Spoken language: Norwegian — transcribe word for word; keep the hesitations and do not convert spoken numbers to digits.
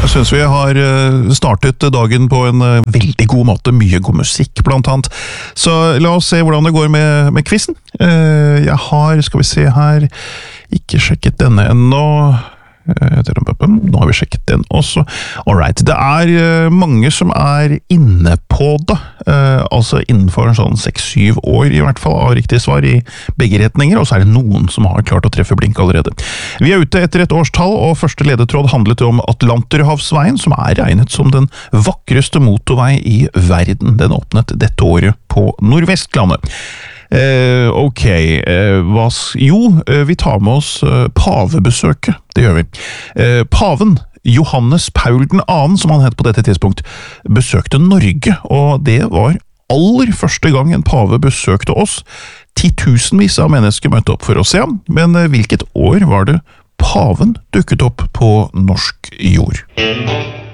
Jeg synes vi har startet dagen på en veldig god måte, mye god musikk blant annet. Så la oss se hvordan det går med, med quizen. Jeg har, skal vi se her, ikke sjekket denne ennå. Nå har vi sjekket den også. Alright, det er mange som er inne på det, altså innenfor en sånn seks-syv år i hvert fall av riktig svar i begge retninger, og så er det noen som har klart å treffe blink allerede. Vi er ute etter et årstall, og første ledetråd handlet om Atlanterhavsveien, som er regnet som den vakreste motorvei i verden. Den åpnet dette året på Nordvestlandet. Eh, ok, eh, hva, jo, eh, vi tar med oss eh, pavebesøket, det gjør vi. Eh, paven, Johannes Paul den andre, som han het på dette tidspunkt, besøkte Norge, og det var aller første gang en pave besøkte oss. Titusenvis av mennesker møtte opp for å se ham, men eh, hvilket år var det paven dukket opp på norsk jord?